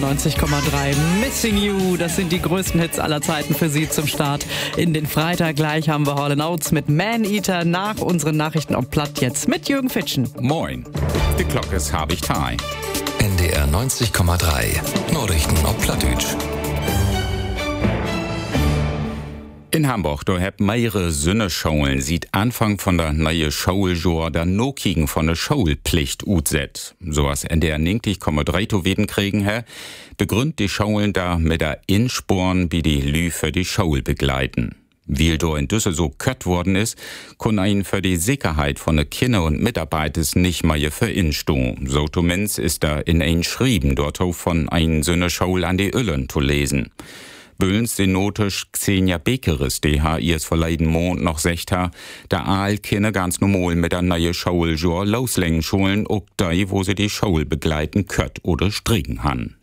90,3 Missing You, das sind die größten Hits aller Zeiten für Sie zum Start in den Freitag. Gleich haben wir Hall & Oates mit Man-Eater nach unseren Nachrichten auf Platt jetzt mit Jürgen Fitschen. Moin, die Glocke ist habe ich Thai. NDR 90,3 Nachrichten auf Plattdeutsch. In Hamburg, da habt mehrere Sünneschauen sieht Anfang von der neue Schaueljahr der Nokigen von der Schauelpflicht utset. So was NDR 90,3 to weden kriegen, Herr, begründet die Schaulen da mit der Insporn, wie die Lü für die Schaul begleiten. Weil do in Düssel so kött worden ist, kann ein für die Sicherheit von den Kinder und Mitarbeiters nicht mehr für instehen. So zumindest ist da in ein Schrieben dort von ein Sünneschaul an die Öllen zu lesen. Böllens die notisch Xenia Bekeris, die ihrs verleiden Mond noch secht ha, da Aal Kinder ganz normal mit der neue Schaueljahr loslegen schulen, ob da, wo sie die Schaul begleiten kött oder stricken han.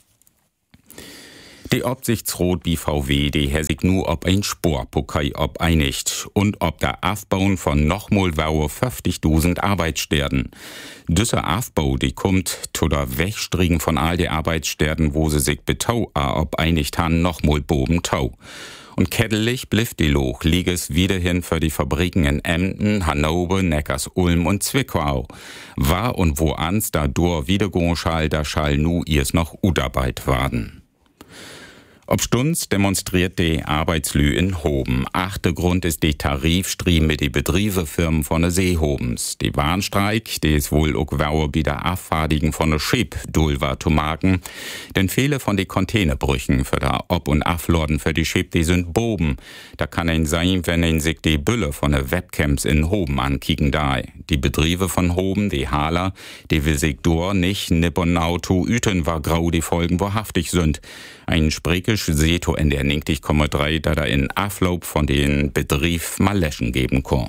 Die Obsichtsrot BVW, die Herr sich nur ob ein Sporpokei ob einigt und ob der Aufbauen von nochmal 50.000 Arbeitsstellen. Dieser Aufbau, die kommt zu der Wegstriegen von all die Arbeitsstellen, wo sie sich betau ob einigt han nochmal boben tau. Und kettelig bliff die Loch, lieges wiederhin für die Fabriken in Emden, Hannover, Neckars-Ulm und Zwickau. War und wo ans da dur wiedergehen schall, da schall nu ihrs noch Udarbeit warden. Ob Stunds demonstriert die Arbeitslü in Hoben. Achte Grund ist die Tarifstriem mit die Betriebefirmen von der Seehobens. Die Warnstreik, die ist wohl auch wieder Abfahrdigen von der Schip dulwa zu marken. Denn viele von die Containerbrüchen für da Ob- und Aflorden für die Schip, die sind boben. Da kann ein sein, wenn ein sich die Bülle von der Webcams in Hoben ankicken da. Die Betriebe von Hoben, die Haler, die will sich dort nicht nippernau zu üten, war grau die Folgen wahrhaftig sind. Ein Sprekisch Seto in der 90,3, da in Aflob von den Betrieb mal Läschen geben kann.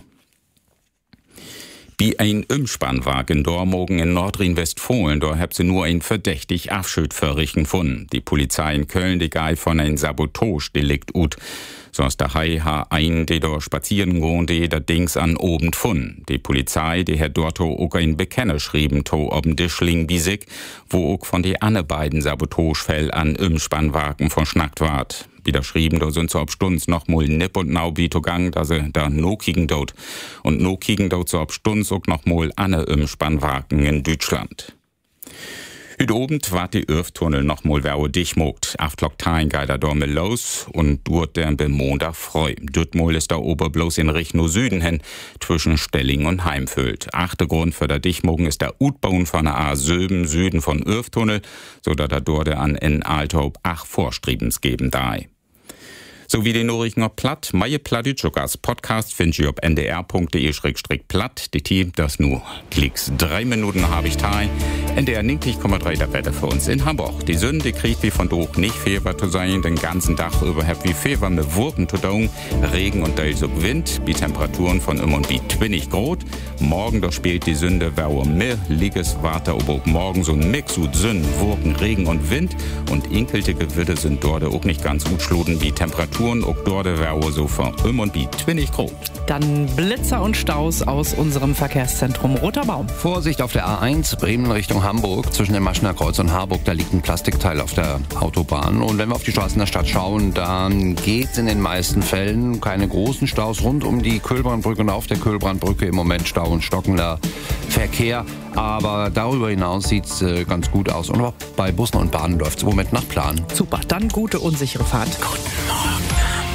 Wie ein Umspannwagen dort morgen in Nordrhein-Westfalen, da habt sie nur ein verdächtig Abschied verrichten gefunden. Die Polizei in Köln, die geil von ein Sabotage-Delikt ut. Sonst der Hai ein, die dort spazieren gehen, die da Dings an oben fun. Die Polizei, die hat dort auch ein Bekenner schrieben, to ob'n Dischling bisig, wo auch von die anderen beiden Sabotagefäll an Umspannwagen verschnackt ward. Wieder schrieben, da sind so ob Stunds noch mal nipp und nau wie gang, da sie da no kiegen dort. Und no kiegen dort so ob Stunds auch noch mal alle Umspannwagen in Deutschland. Heute Abend wart die Öftunnel noch mal dicht mogt. Aftloktein geht da dormel los und dort der Bemonda freu. Dort mal ist da ober bloß in Richtung Süden hin, zwischen Stelling und Heimfüllt. Achte Grund für der Dichtmogen ist der Utbauen von der A7 Süden von Öftunnel, so da dort an in Althoop 8 Vorstriebens geben da. So wie die Nachrichten auf Platt, meine Plattdeutsch Podcast findet ihr auf ndr.de/platt. Die Team, das nur Klicks 3 Minuten habe ich teil. NDR 90,3 der Wetter für uns in Hamburg. Die Sünde kriegt wie von Druck nicht Fieber zu sein, den ganzen Tag über habt wie Fieber mit Wurken zu tun, Regen und so Wind, die Temperaturen von immer und wie 20 Grad. Morgen doch spielt die Sünde wärmer mehr, liges warte ob morgen so ein Mix ut Sünden, Wurken, Regen und Wind und inkelte Gewürde sind dort auch nicht ganz gut schluden wie Temperaturen. Auch dort wäre so von und wie 20 Grad. Dann Blitzer und Staus aus unserem Verkehrszentrum Roter Baum. Vorsicht auf der A1 Bremen Richtung Hamburg. Zwischen dem Maschener Kreuz und Harburg, da liegt ein Plastikteil auf der Autobahn. Und wenn wir auf die Straßen der Stadt schauen, dann geht's in den meisten Fällen. Keine großen Staus rund um die Köhlbrandbrücke und auf der Köhlbrandbrücke im Moment Stau und stockender Verkehr. Aber darüber hinaus sieht's ganz gut aus. Und auch bei Bussen und Bahnen läuft's im Moment nach Plan. Super, dann gute und sichere Fahrt. Guten Morgen.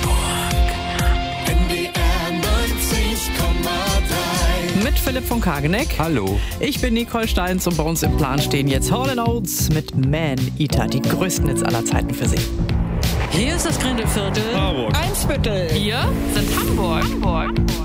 Mit Philipp von Kageneck. Hallo. Ich bin Nicole Steins und bei uns im Plan stehen jetzt Hall & Oates mit Man-Eater, die größten Hits aller Zeiten für Sie. Hier ist das Grindelviertel. Eimsbüttel. Wir sind Hamburg.